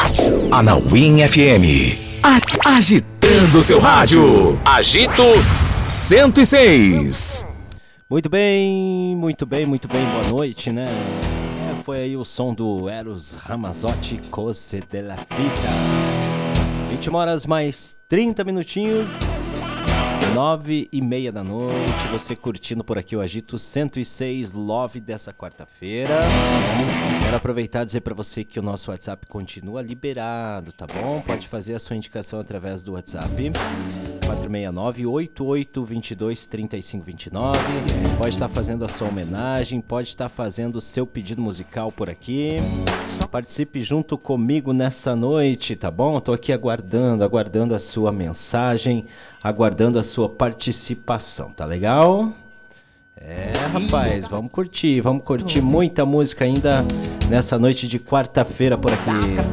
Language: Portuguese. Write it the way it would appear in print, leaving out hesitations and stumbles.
A Win FM. Agitando seu rádio. Agito 106. Muito bem, muito bem, muito bem. Boa noite, né? Foi aí o som do Eros Ramazzotti, Cose della Vita. 21 horas mais 30 minutinhos. 9h30 da noite, você curtindo por aqui o Agito 106 Love dessa quarta-feira. Quero aproveitar e dizer para você que o nosso WhatsApp continua liberado, tá bom? Pode fazer a sua indicação através do WhatsApp 469-8822-3529. Pode estar fazendo a sua homenagem, pode estar fazendo o seu pedido musical por aqui. Participe junto comigo nessa noite, tá bom? Eu tô aqui aguardando a sua mensagem, aguardando a sua participação, tá legal? Rapaz, vamos curtir muita música ainda nessa noite de quarta-feira por aqui.